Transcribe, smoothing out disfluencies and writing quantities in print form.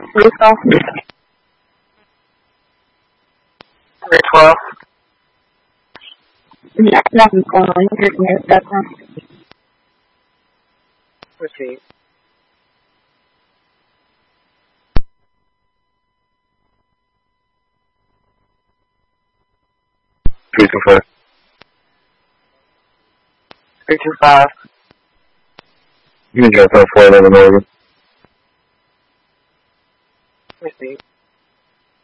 Lisa? 312. Yeah, nothing's going on. You hear me in the background. Proceed. Three two five. 325. You can drop out 411 over. Proceed.